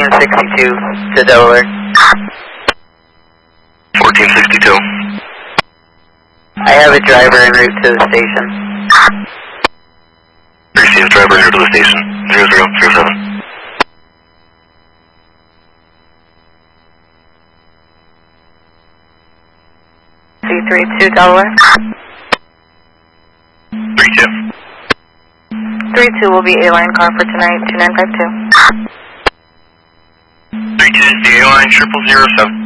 1462 to Delaware. 1462. I have a driver en route to the station. Received driver en route to the station. 0007. C32 Delaware. 32. 32 will be A-line car for tonight, 2952. 32 is the A-line 0007.